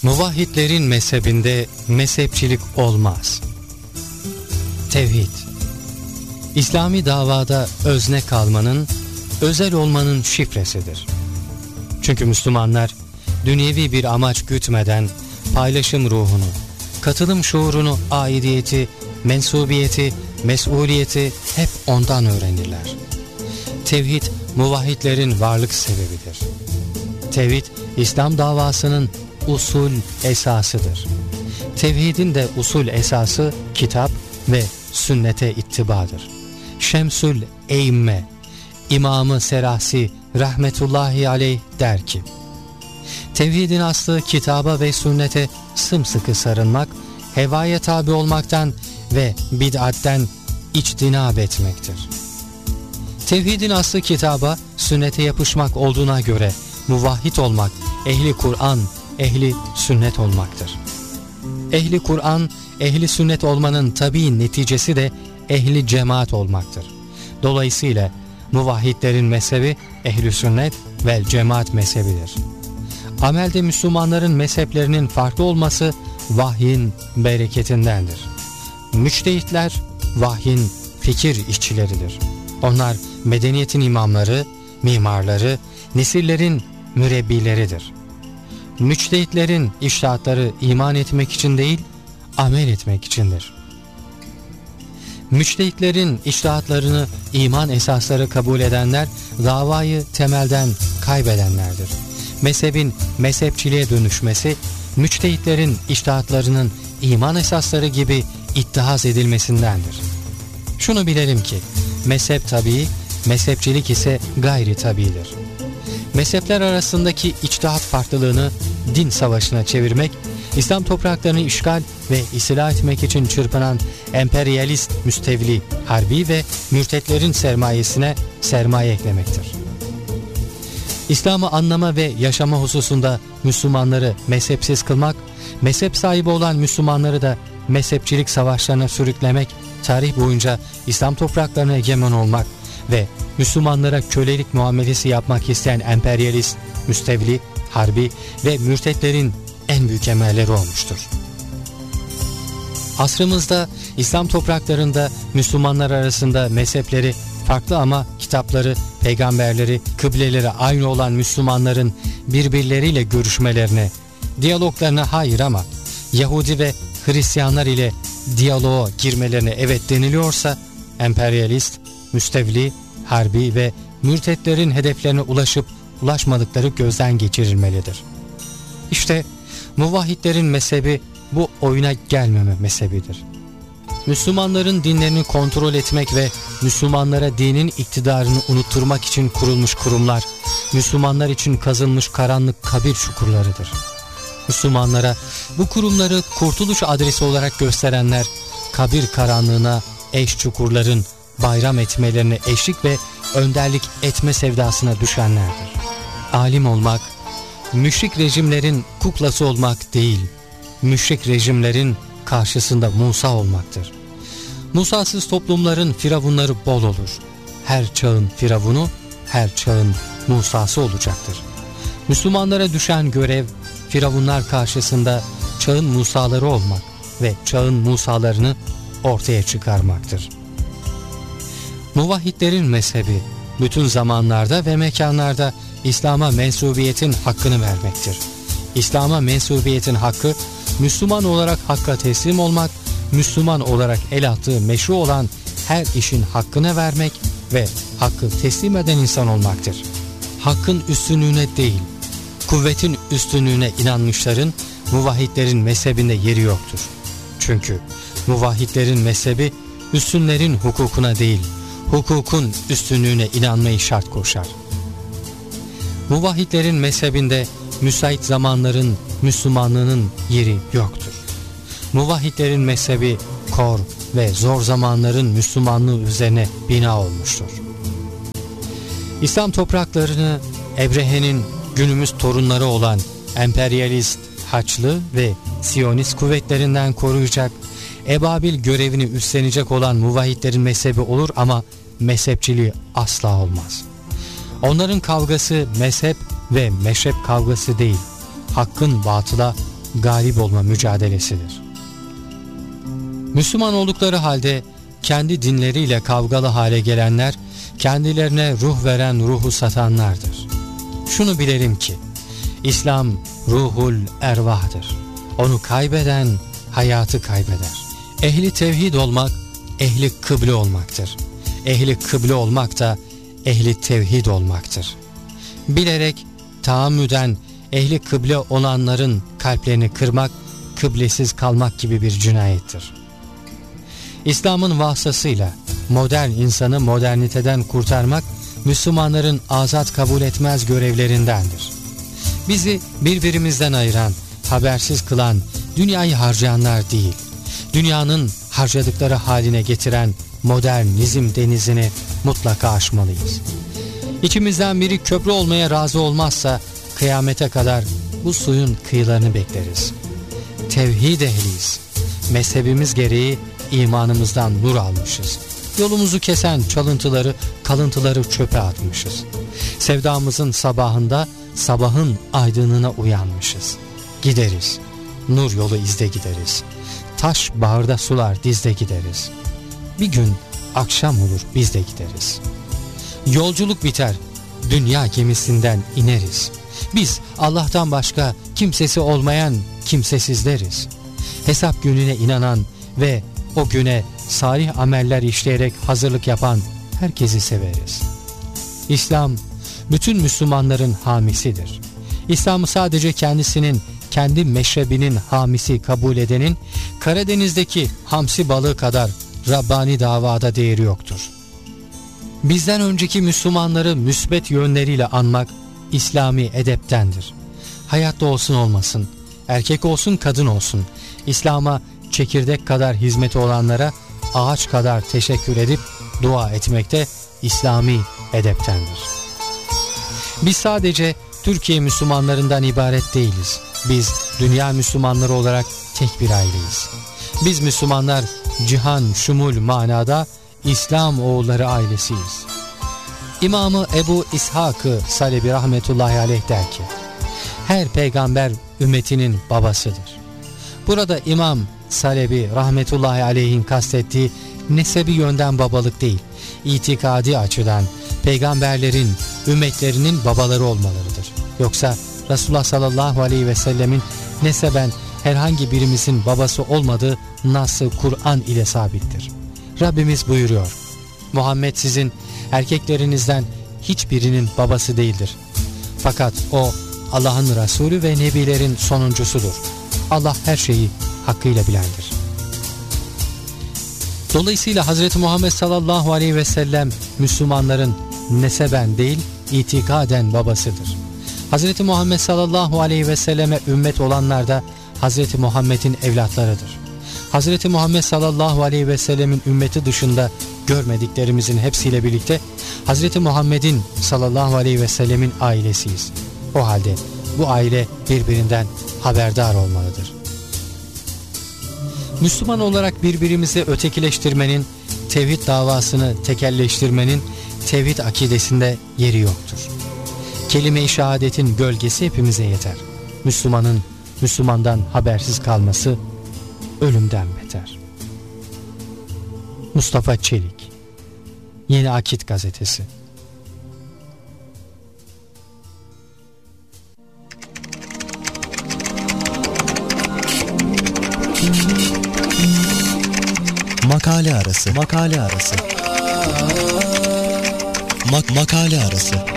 Muvahhidlerin mezhebinde mezhepçilik olmaz. Tevhid, İslami davada özne kalmanın, özel olmanın şifresidir. Çünkü Müslümanlar dünyevi bir amaç gütmeden paylaşım ruhunu, katılım şuurunu, aidiyeti, mensubiyeti, mesuliyeti hep ondan öğrenirler. Tevhid, muvahhidlerin varlık sebebidir. Tevhid, İslam davasının usul esasıdır. Tevhidin de usul esası kitap ve sünnete ittibadır. Şemsül Eymme, İmam-ı Serasi rahmetullahi aleyh der ki, tevhidin aslı kitaba ve sünnete sımsıkı sarılmak, hevaya tabi olmaktan ve bid'atten içtinab etmektir. Tevhidin aslı kitaba, sünnete yapışmak olduğuna göre muvahhid olmak, ehli Kur'an, ehli sünnet olmaktır. Ehli Kur'an, ehli sünnet olmanın tabii neticesi de ehli cemaat olmaktır. Dolayısıyla muvahhidlerin mezhebi ehli sünnet vel cemaat mezhebidir. Amelde Müslümanların mezheplerinin farklı olması vahyin bereketindendir. Müçtehitler vahyin fikir işçileridir. Onlar medeniyetin imamları, mimarları, nesillerin mürebbileridir. Müçtehitlerin içtihatları iman etmek için değil, amel etmek içindir. Müçtehitlerin içtihatlarını iman esasları kabul edenler, davayı temelden kaybedenlerdir. Mezhebin mezhepçiliğe dönüşmesi, müçtehitlerin içtihatlarının iman esasları gibi ittihaz edilmesindendir. Şunu bilelim ki, mezhep tabii, mezhepçilik ise gayri tabiidir. Mezhepler arasındaki içtihat farklılığını din savaşına çevirmek, İslam topraklarını işgal ve istila etmek için çırpınan emperyalist, müstevli, harbi ve mürtetlerin sermayesine sermaye eklemektir. İslam'ı anlama ve yaşama hususunda Müslümanları mezhepsiz kılmak, mezhep sahibi olan Müslümanları da mezhepçilik savaşlarına sürüklemek, tarih boyunca İslam topraklarına egemen olmak ve Müslümanlara kölelik muamelesi yapmak isteyen emperyalist, müstevli, harbi ve mürtetlerin en büyük emelleri olmuştur. Asrımızda İslam topraklarında Müslümanlar arasında mezhepleri farklı ama kitapları, peygamberleri, kıbleleri aynı olan Müslümanların birbirleriyle görüşmelerine, diyaloglarına hayır ama Yahudi ve Hristiyanlar ile diyaloğa girmelerine evet deniliyorsa, emperyalist, müstevli, harbi ve mürtetlerin hedeflerine ulaşıp ulaşmadıkları gözden geçirilmelidir. İşte muvahhidlerin mezhebi bu oyuna gelmeme mezhebidir. Müslümanların dinlerini kontrol etmek ve Müslümanlara dinin iktidarını unutturmak için kurulmuş kurumlar, Müslümanlar için kazılmış karanlık kabir çukurlarıdır. Müslümanlara bu kurumları kurtuluş adresi olarak gösterenler, kabir karanlığına eş çukurların bayram etmelerine eşlik ve önderlik etme sevdasına düşenlerdir. Alim olmak, müşrik rejimlerin kuklası olmak değil, müşrik rejimlerin karşısında Musa olmaktır. Musa'sız toplumların firavunları bol olur. Her çağın firavunu, her çağın Musa'sı olacaktır. Müslümanlara düşen görev, firavunlar karşısında çağın Musa'ları olmak ve çağın Musa'larını ortaya çıkarmaktır. Muvahhidlerin mezhebi, bütün zamanlarda ve mekanlarda İslam'a mensubiyetin hakkını vermektir. İslam'a mensubiyetin hakkı, Müslüman olarak hakka teslim olmak, Müslüman olarak el attığı meşru olan her işin hakkına vermek ve hakkı teslim eden insan olmaktır. Hakkın üstünlüğüne değil, kuvvetin üstünlüğüne inanmışların, muvahhidlerin mezhebinde yeri yoktur. Çünkü muvahhidlerin mezhebi, üstünlerin hukukuna değil, hukukun üstünlüğüne inanmayı şart koşar. Muvahhidlerin mezhebinde müsait zamanların Müslümanlığının yeri yoktur. Muvahhidlerin mezhebi kor ve zor zamanların Müslümanlığı üzerine bina olmuştur. İslam topraklarını Ebrehe'nin günümüz torunları olan emperyalist, Haçlı ve Siyonist kuvvetlerinden koruyacak, Ebabil görevini üstlenecek olan muvahhidlerin mezhebi olur ama mezhepçiliği asla olmaz. Onların kavgası mezhep ve meşrep kavgası değil, hakkın batıla, galip olma mücadelesidir. Müslüman oldukları halde kendi dinleriyle kavgalı hale gelenler, kendilerine ruh veren ruhu satanlardır. Şunu bilelim ki, İslam ruhul ervahdır. Onu kaybeden hayatı kaybeder. Ehli tevhid olmak, ehli kıble olmaktır. Ehli kıble olmak da ehli tevhid olmaktır. Bilerek, taammüden ehli kıble olanların kalplerini kırmak, kıblesiz kalmak gibi bir cinayettir. İslam'ın vasıtasıyla modern insanı moderniteden kurtarmak, Müslümanların azat kabul etmez görevlerindendir. Bizi birbirimizden ayıran, habersiz kılan, dünyayı harcayanlar değil, dünyanın harcadıkları haline getiren modernizm denizini mutlaka aşmalıyız. İçimizden biri köprü olmaya razı olmazsa, kıyamete kadar bu suyun kıyılarını bekleriz. Tevhid ehliyiz. Mezhebimiz gereği imanımızdan nur almışız. Yolumuzu kesen çalıntıları, kalıntıları çöpe atmışız. Sevdamızın sabahında sabahın aydınlığına uyanmışız. Gideriz. Nur yolu izde gideriz. Taş bağırda sular dizde gideriz. Bir gün akşam olur biz de gideriz. Yolculuk biter. Dünya gemisinden ineriz. Biz Allah'tan başka kimsesi olmayan kimsesizleriz. Hesap gününe inanan ve o güne salih ameller işleyerek hazırlık yapan herkesi severiz. İslam bütün Müslümanların hamisidir. İslam'ı sadece kendisinin, kendi meşrebinin hamisi kabul edenin Karadeniz'deki hamsi balığı kadar Rabbani davada değeri yoktur. Bizden önceki Müslümanları müsbet yönleriyle anmak İslami edeptendir. Hayatta olsun olmasın, erkek olsun kadın olsun, İslam'a çekirdek kadar hizmeti olanlara ağaç kadar teşekkür edip dua etmekte İslami edeptendir. Biz sadece Türkiye Müslümanlarından ibaret değiliz. Biz dünya Müslümanları olarak tek bir aileyiz. Biz Müslümanlar cihan şumul manada İslam oğulları ailesiyiz. İmamı Ebu İshak-ı Salebi rahmetullahi aleyh der ki, her peygamber ümmetinin babasıdır. Burada İmam Salebi rahmetullahi aleyhin kastettiği nesebi yönden babalık değil, itikadi açıdan peygamberlerin ümmetlerinin babaları olmalarıdır. Yoksa Resulullah sallallahu aleyhi ve sellemin neseben herhangi birimizin babası olmadığı nas-ı Kur'an ile sabittir. Rabbimiz buyuruyor, Muhammed sizin erkeklerinizden hiçbirinin babası değildir. Fakat o Allah'ın Resulü ve Nebilerin sonuncusudur. Allah her şeyi hakkıyla bilendir. Dolayısıyla Hz. Muhammed sallallahu aleyhi ve sellem Müslümanların neseben değil, itikaden babasıdır. Hz. Muhammed sallallahu aleyhi ve selleme ümmet olanlar da Hz. Muhammed'in evlatlarıdır. Hz. Muhammed sallallahu aleyhi ve sellemin ümmeti dışında görmediklerimizin hepsiyle birlikte Hz. Muhammed'in sallallahu aleyhi ve sellemin ailesiyiz. O halde bu aile birbirinden haberdar olmalıdır. Müslüman olarak birbirimizi ötekileştirmenin, tevhid davasını tekelleştirmenin tevhid akidesinde yeri yoktur. Kelime-i şehadetin gölgesi hepimize yeter. Müslümanın Müslümandan habersiz kalması ölümden beter. Mustafa Çelik, Yeni Akit Gazetesi. Makale arası. Makale arası.